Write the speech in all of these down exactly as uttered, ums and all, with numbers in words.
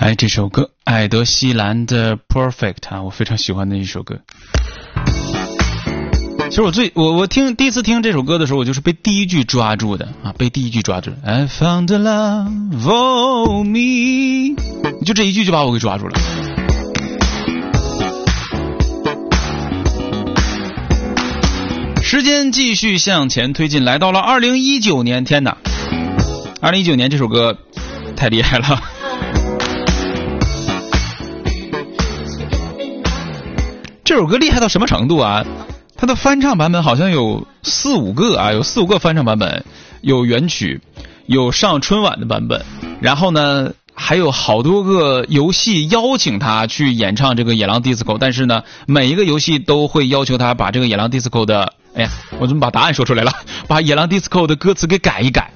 哎，这首歌艾德希兰的 Perfect 啊，我非常喜欢的一首歌。其实我最我我听第一次听这首歌的时候，我就是被第一句抓住的啊，被第一句抓住。I found a love for me， 就这一句就把我给抓住了。时间继续向前推进，来到了二零一九年，天哪！二零一九年这首歌太厉害了。这首歌厉害到什么程度啊？它的翻唱版本好像有四五个啊，有四五个翻唱版本，有原曲，有上春晚的版本，然后呢还有好多个游戏邀请他去演唱这个野狼 disco， 但是呢每一个游戏都会要求他把这个野狼 disco 的，哎呀，我怎么把答案说出来了？把野狼 disco 的歌词给改一改。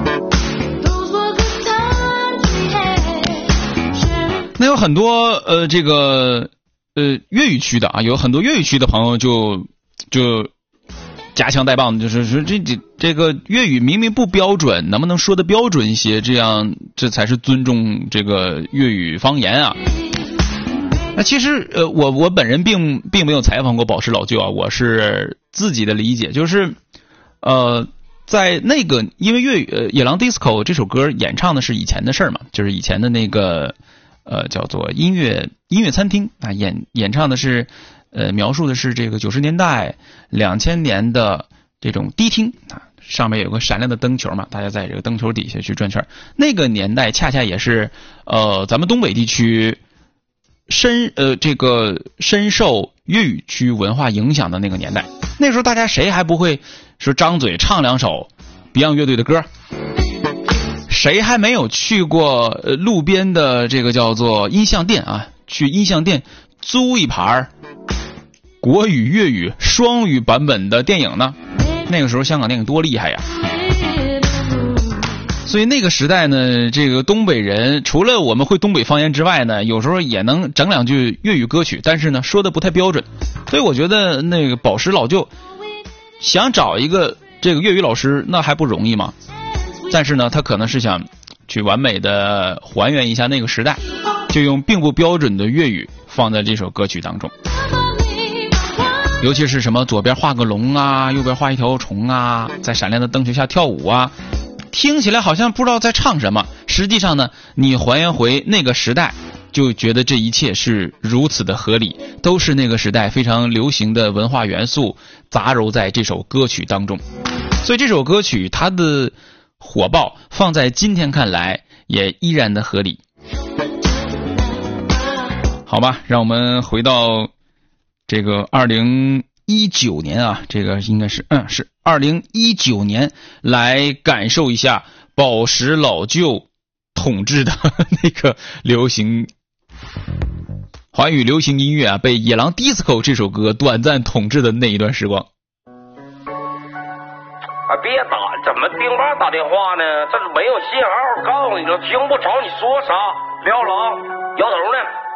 那有很多呃这个呃粤语区的啊，有很多粤语区的朋友就就夹枪带棒的，就是说这这这个粤语明明不标准，能不能说的标准一些？这样这才是尊重这个粤语方言啊。那其实呃我我本人并并没有采访过宝石老舅啊，我是自己的理解，就是呃在那个因为粤语呃野狼 disco 这首歌演唱的是以前的事儿嘛，就是以前的那个呃叫做音乐音乐餐厅啊，演演唱的是呃描述的是这个九十年代两千年的这种迪厅啊，上面有个闪亮的灯球嘛，大家在这个灯球底下去转圈。那个年代恰恰也是呃咱们东北地区深呃这个深受粤语区文化影响的那个年代。那时候大家谁还不会说张嘴唱两首 Beyond 乐队的歌？谁还没有去过呃路边的这个叫做音像店啊？去音像店租一盘国语粤语双语版本的电影呢？那个时候香港电影多厉害呀！所以那个时代呢，这个东北人除了我们会东北方言之外呢，有时候也能整两句粤语歌曲，但是呢说的不太标准。所以我觉得那个宝石老舅想找一个这个粤语老师那还不容易吗？但是呢他可能是想去完美的还原一下那个时代，就用并不标准的粤语放在这首歌曲当中，尤其是什么左边画个龙啊，右边画一条虫啊，在闪亮的灯球下跳舞啊，听起来好像不知道在唱什么，实际上呢你还原回那个时代，就觉得这一切是如此的合理，都是那个时代非常流行的文化元素杂糅在这首歌曲当中。所以这首歌曲它的火爆放在今天看来也依然的合理。好吧，让我们回到这个二零一九年啊，这个应该是嗯是二零一九年来感受一下宝石老舅统治的那个流行华语流行音乐啊，被野狼 disco 这首歌短暂统治的那一段时光。 啊，别打，怎么丁爸打电话呢？这是没有信号，告诉你了，听不着你说啥。廖老摇头呢。